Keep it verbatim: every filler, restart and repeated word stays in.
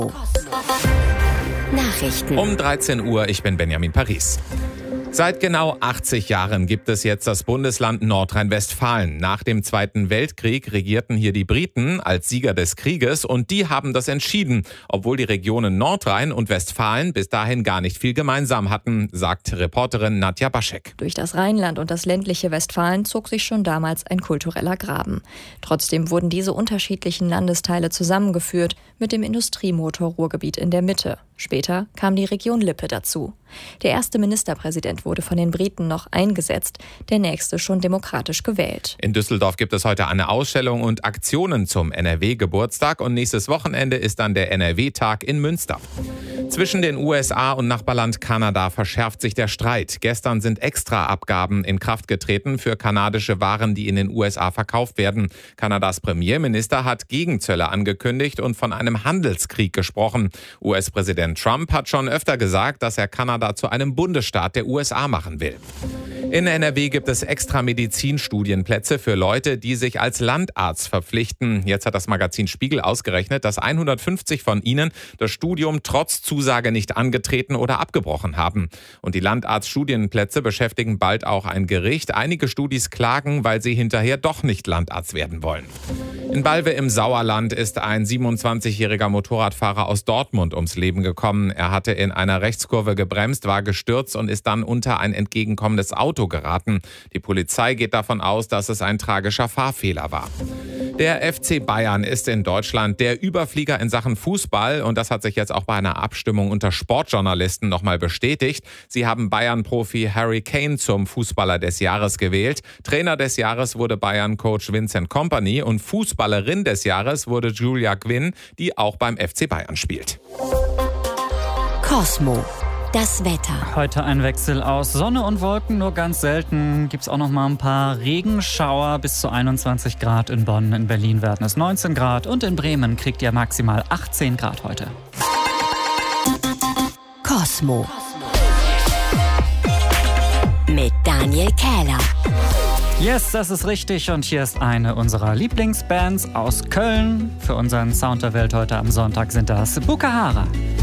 Nachrichten. Um dreizehn Uhr, ich bin Benjamin Paris. Seit genau achtzig Jahren gibt es jetzt das Bundesland Nordrhein-Westfalen. Nach dem Zweiten Weltkrieg regierten hier die Briten als Sieger des Krieges und die haben das entschieden, obwohl die Regionen Nordrhein und Westfalen bis dahin gar nicht viel gemeinsam hatten, sagt Reporterin Nadja Baschek. Durch das Rheinland und das ländliche Westfalen zog sich schon damals ein kultureller Graben. Trotzdem wurden diese unterschiedlichen Landesteile zusammengeführt mit dem Industriemotor Ruhrgebiet in der Mitte. Später kam die Region Lippe dazu. Der erste Ministerpräsident wurde von den Briten noch eingesetzt, der nächste schon demokratisch gewählt. In Düsseldorf gibt es heute eine Ausstellung und Aktionen zum N R W-Geburtstag und nächstes Wochenende ist dann der N R W-Tag in Münster. Zwischen den U S A und Nachbarland Kanada verschärft sich der Streit. Gestern sind Extraabgaben in Kraft getreten für kanadische Waren, die in den U S A verkauft werden. Kanadas Premierminister hat Gegenzölle angekündigt und von einem Handelskrieg gesprochen. U S-Präsident Trump hat schon öfter gesagt, dass er Kanada zu einem Bundesstaat der U S A machen will. In N R W gibt es extra Medizinstudienplätze für Leute, die sich als Landarzt verpflichten. Jetzt hat das Magazin Spiegel ausgerechnet, dass hundertfünfzig von ihnen das Studium trotz Zusage nicht angetreten oder abgebrochen haben. Und die Landarztstudienplätze beschäftigen bald auch ein Gericht. Einige Studis klagen, weil sie hinterher doch nicht Landarzt werden wollen. In Balve im Sauerland ist ein siebenundzwanzigjähriger Motorradfahrer aus Dortmund ums Leben gekommen. Er hatte in einer Rechtskurve gebremst, war gestürzt und ist dann unter ein entgegenkommendes Auto geraten. Die Polizei geht davon aus, dass es ein tragischer Fahrfehler war. Der F C Bayern ist in Deutschland der Überflieger in Sachen Fußball und das hat sich jetzt auch bei einer Abstimmung unter Sportjournalisten nochmal bestätigt. Sie haben Bayern-Profi Harry Kane zum Fußballer des Jahres gewählt. Trainer des Jahres wurde Bayern-Coach Vincent Kompany und Fußballerin des Jahres wurde Julia Quinn, die auch beim F C Bayern spielt. Cosmo. Das Wetter. Heute ein Wechsel aus Sonne und Wolken, nur ganz selten gibt es auch noch mal ein paar Regenschauer. Bis zu einundzwanzig Grad in Bonn, in Berlin werden es neunzehn Grad und in Bremen kriegt ihr maximal achtzehn Grad heute. Cosmo. Mit Daniel Kähler. Yes, das ist richtig und hier ist eine unserer Lieblingsbands aus Köln. Für unseren Sound der Welt heute am Sonntag sind das Bukahara.